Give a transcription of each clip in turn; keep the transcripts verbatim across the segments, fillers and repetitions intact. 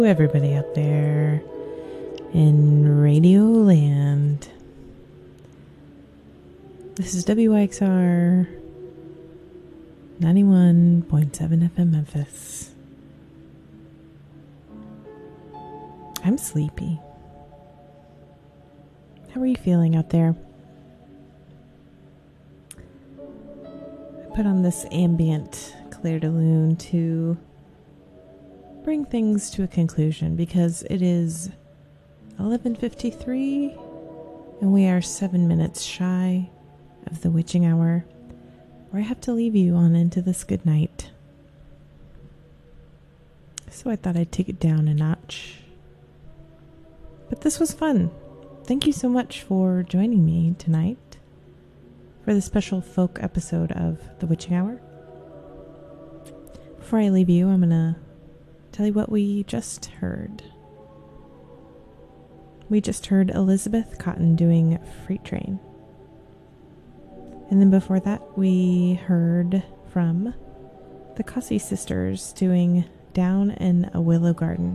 Everybody out there in Radio Land. This is W Y X R ninety-one point seven F M Memphis. I'm sleepy. How are you feeling out there? I put on this ambient Clair de Lune to bring things to a conclusion because it is eleven fifty-three and we are seven minutes shy of the witching hour, where I have to leave you on into this good night. So I thought I'd take it down a notch. But this was fun. Thank you so much for joining me tonight for the special folk episode of The Witching Hour. Before I leave you, I'm gonna tell you what we just heard. We just heard Elizabeth Cotten doing Freight Train. And then before that, we heard from the Cossey Sisters doing Down in a Willow Garden.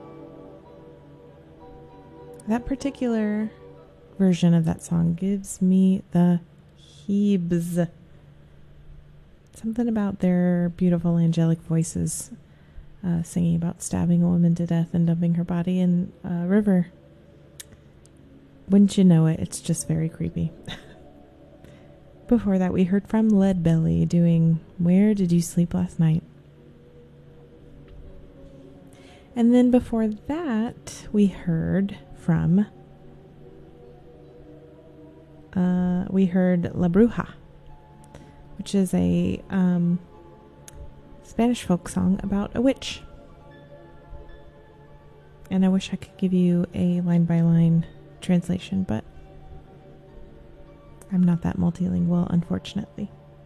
That particular version of that song gives me the heebs. Something about their beautiful angelic voices. Uh, singing about stabbing a woman to death and dumping her body in a river. Wouldn't you know it, it's just very creepy. Before that, we heard from Leadbelly doing Where Did You Sleep Last Night? And then before that, we heard from... Uh, we heard La Bruja, which is a... Um, Spanish folk song about a witch. And I wish I could give you a line-by-line translation, but I'm not that multilingual, unfortunately.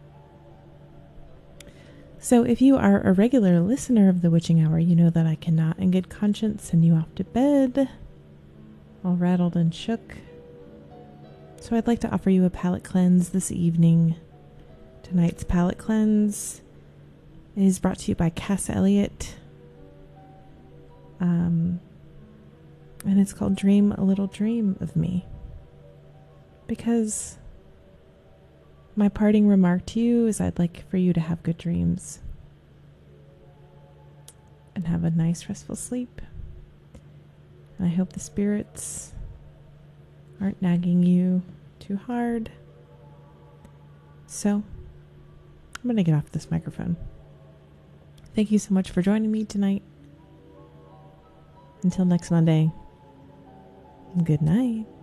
So if you are a regular listener of The Witching Hour, you know that I cannot in good conscience send you off to bed all rattled and shook. So I'd like to offer you a palate cleanse this evening. Tonight's palate cleanse is brought to you by Cass Elliot. Um, and it's called Dream a Little Dream of Me. Because my parting remark to you is I'd like for you to have good dreams. And have a nice restful sleep. And I hope the spirits aren't nagging you too hard. So, I'm going to get off this microphone. Thank you so much for joining me tonight. Until next Monday, good night.